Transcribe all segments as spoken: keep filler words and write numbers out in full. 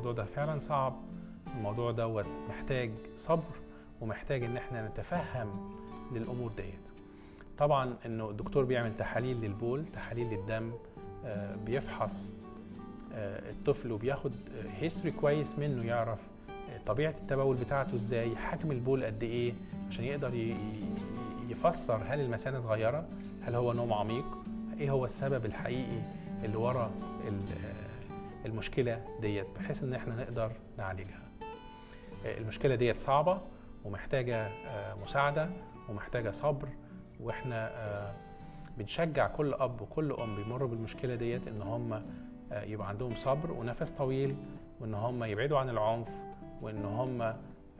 الموضوع ده فعلا صعب، الموضوع دوت محتاج صبر ومحتاج ان احنا نتفهم للامور ديت. طبعا انه الدكتور بيعمل تحاليل للبول، تحاليل للدم، آه بيفحص آه الطفل وبياخد هيستوري كويس منه، يعرف طبيعة التبول بتاعته ازاي، حجم البول قد ايه، عشان يقدر يفسر هل المثانة صغيرة، هل هو نوم عميق، ايه هو السبب الحقيقي اللي ورا المشكلة ديت، بحيث ان احنا نقدر نعالجها. المشكلة ديت صعبة ومحتاجة مساعدة ومحتاجة صبر، واحنا بنشجع كل اب وكل ام بيمروا بالمشكلة ديت ان هم يبقى عندهم صبر ونفس طويل، وان هم يبعدوا عن العنف، وان هم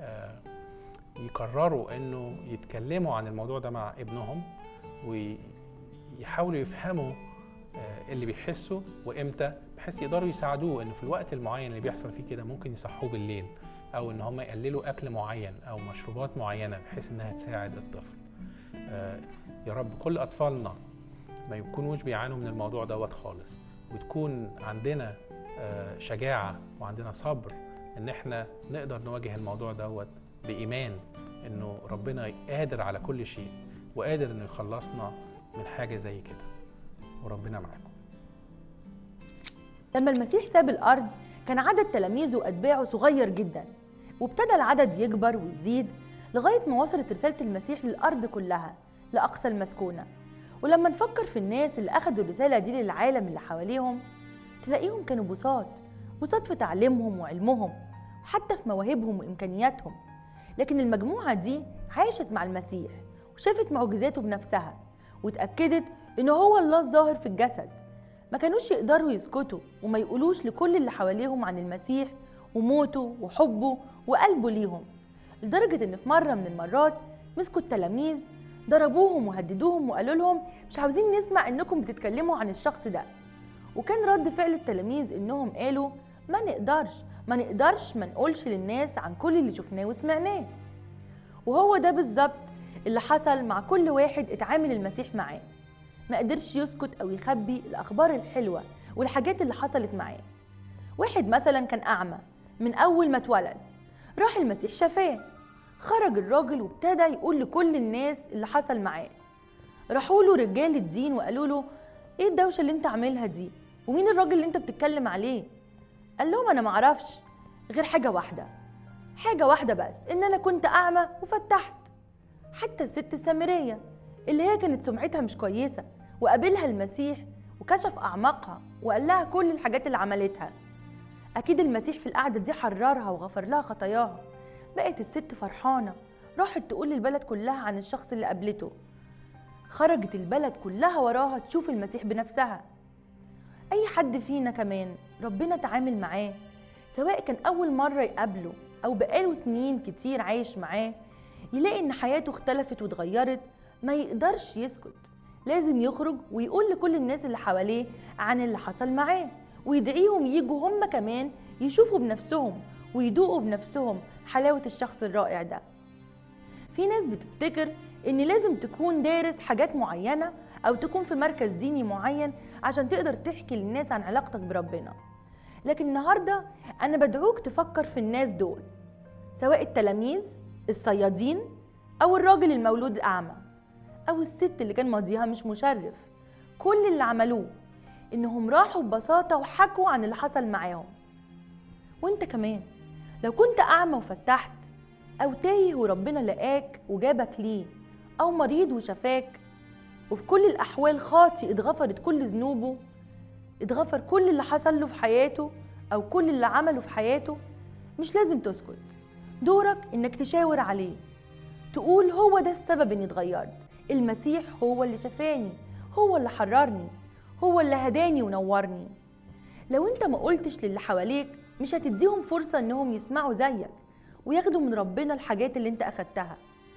يقرروا انه يتكلموا عن الموضوع ده مع ابنهم، ويحاولوا يفهموا اللي بيحسوا وامتى، بحيث يقدروا يساعدوه انه في الوقت المعين اللي بيحصل فيه كده ممكن يصحوه بالليل، او ان هم يقللوا اكل معين او مشروبات معينه بحيث انها تساعد الطفل. يا رب كل اطفالنا ما يكونوش بيعانوا من الموضوع دوت خالص، وتكون عندنا شجاعه وعندنا صبر ان احنا نقدر نواجه الموضوع دوت بايمان انه ربنا قادر على كل شيء، وقادر انه يخلصنا من حاجه زي كده، وربنا معاكم. لما المسيح ساب الارض كان عدد تلاميذه واتباعه صغير جدا، وابتدى العدد يكبر ويزيد لغايه ما وصلت رساله المسيح للارض كلها لاقصى المسكونه. ولما نفكر في الناس اللي اخذوا الرساله دي للعالم اللي حواليهم، تلاقيهم كانوا بساط بساط في تعليمهم وعلمهم، وحتى في مواهبهم وامكانياتهم. لكن المجموعه دي عاشت مع المسيح وشافت معجزاته بنفسها، واتاكدت انه هو الله الظاهر في الجسد. ما كانوش يقدروا يسكتوا وما يقولوش لكل اللي حواليهم عن المسيح وموته وحبه وقلبه ليهم، لدرجه ان في مره من المرات مسكوا التلاميذ ضربوهم وهددوهم وقالوا لهم مش عاوزين نسمع انكم بتتكلموا عن الشخص ده. وكان رد فعل التلاميذ انهم قالوا ما نقدرش ما نقدرش ما نقولش للناس عن كل اللي شفناه وسمعناه. وهو ده بالظبط اللي حصل مع كل واحد اتعامل المسيح معاه، ما قدرش يسكت او يخبي الاخبار الحلوه والحاجات اللي حصلت معاه. واحد مثلا كان اعمى من اول ما اتولد، راح المسيح شفاه، خرج الراجل وابتدى يقول لكل الناس اللي حصل معاه. راحوا له رجال الدين وقالوا له ايه الدوشه اللي انت عاملها دي، ومين الراجل اللي انت بتتكلم عليه؟ قال لهم انا معرفش غير حاجه واحده حاجه واحده بس، ان انا كنت اعمى وفتحت. حتى الست السامريه اللي هي كانت سمعتها مش كويسه وقابلها المسيح وكشف اعماقها وقال لها كل الحاجات اللي عملتها، اكيد المسيح في القعده دي حررها وغفر لها خطاياها. بقت الست فرحانه، راحت تقول للبلد كلها عن الشخص اللي قابلته. خرجت البلد كلها وراها تشوف المسيح بنفسها. اي حد فينا كمان ربنا تعامل معاه، سواء كان اول مره يقابله او بقاله سنين كتير عايش معاه، يلاقي ان حياته اختلفت واتغيرت، ما يقدرش يسكت، لازم يخرج ويقول لكل الناس اللي حواليه عن اللي حصل معاه، ويدعيهم يجوا هم كمان يشوفوا بنفسهم ويدوقوا بنفسهم حلاوة الشخص الرائع ده. في ناس بتفتكر ان لازم تكون دارس حاجات معينة او تكون في مركز ديني معين عشان تقدر تحكي للناس عن علاقتك بربنا. لكن النهاردة انا بدعوك تفكر في الناس دول، سواء التلاميذ، الصيادين، او الراجل المولود اعمى، او الست اللي كان ماضيها مش مشرف. كل اللي عملوه انهم راحوا ببساطة وحكوا عن اللي حصل معاهم. وانت كمان لو كنت اعمى وفتحت، او تايه وربنا لقاك وجابك ليه، او مريض وشفاك، وفي كل الاحوال خاطئ اتغفرت كل ذنوبه، اتغفر كل اللي حصل له في حياته او كل اللي عمله في حياته، مش لازم تسكت. دورك انك تشاور عليه، تقول هو ده السبب اني اتغيرت، المسيح هو اللي شفاني، هو اللي حررني، هو اللي هداني ونورني. لو انت ما قلتش للي حواليك مش هتديهم فرصة انهم يسمعوا زيك وياخدوا من ربنا الحاجات اللي انت اخدتها.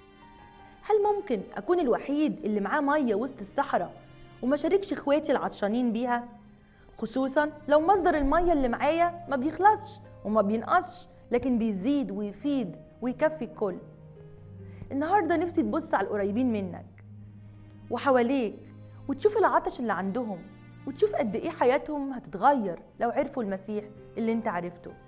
هل ممكن اكون الوحيد اللي معاه مية وسط الصحراء وما شاركش اخواتي العطشانين بيها؟ خصوصا لو مصدر المية اللي معايا ما بيخلصش وما بينقصش، لكن بيزيد ويفيد ويكفي الكل. النهاردة نفسي تبص على القريبين منك وحواليك وتشوف العطش اللي عندهم، وتشوف قد ايه حياتهم هتتغير لو عرفوا المسيح اللي انت عرفته.